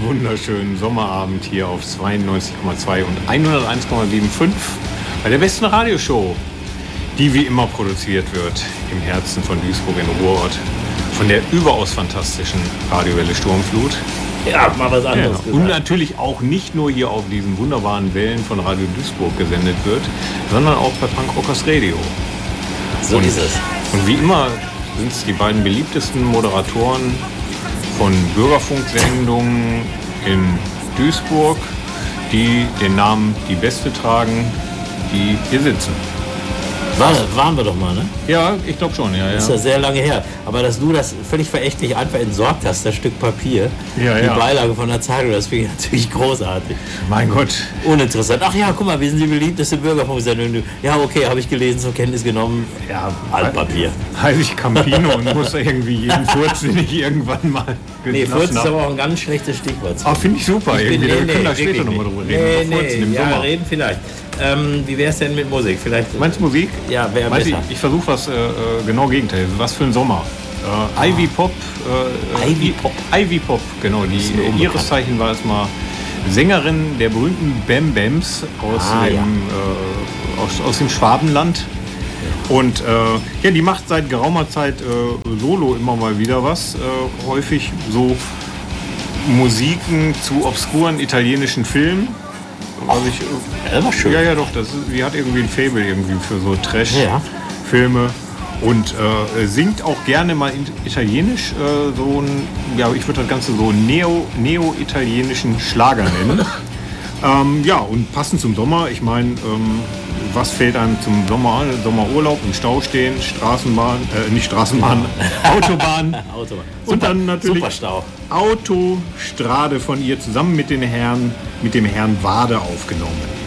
wunderschönen Sommerabend hier auf 92,2 und 101,75 bei der besten Radioshow, die wie immer produziert wird im Herzen von Duisburg in Ruhrort von der überaus fantastischen Radiowelle Sturmflut. Ja, mal was anderes. Ja, und natürlich auch nicht nur hier auf diesen wunderbaren Wellen von Radio Duisburg gesendet wird, sondern auch bei Punk Rockers Radio. So ist es. Und wie immer sind es die beiden beliebtesten Moderatoren von Bürgerfunksendungen in Duisburg, die den Namen Die Beste tragen, die hier sitzen. Waren wir doch mal, ne? Ja, ich glaube schon, ja. Das ist ja sehr lange her. Aber dass du das völlig verächtlich einfach entsorgt hast, das Stück Papier, Ja, die ja. Beilage von der Zeitung, das finde ich natürlich großartig. Mein Gott. Uninteressant. Ach ja, guck mal, wir sind die beliebteste Bürgerfunksendung. Ja, okay, habe ich gelesen, zur Kenntnis genommen. Ja, Altpapier. heiße ich Campino und muss irgendwie jeden Furz, den ich irgendwann mal Nee, gelassen Furz ist habe. aber auch ein ganz schlechtes Stichwort. Ah, finde ich super. Wir können da später wirklich nochmal nicht. drüber reden. über Furzen im ja, Sommer. reden vielleicht. Wie wäre es denn mit Musik? Vielleicht. Meinst du Musik? Ja, wäre Meinst du, besser. ich versuche was genau Gegenteil. Was für ein Sommer. Ivy Pop. Ivy Pop. Ivy Pop, genau. Das ist mir unbekannt. Ihres Zeichen war es mal Sängerin der berühmten Bam Bams aus dem Schwabenland. Und ja, die macht seit geraumer Zeit solo immer mal wieder was. Häufig so Musiken zu obskuren italienischen Filmen. Also Das war schön. ja, doch. Sie hat irgendwie ein Faible irgendwie für so Trash-Filme und singt auch gerne mal italienisch so ein, ja, ich würde das Ganze so neo-italienischen Schlager nennen. Ja, und passend zum Sommer, ich meine, was fällt einem zum Sommer an? Sommerurlaub, im Stau stehen, Autobahn. Und dann natürlich Superstau. Autostrade von ihr zusammen mit dem Herrn Wade aufgenommen.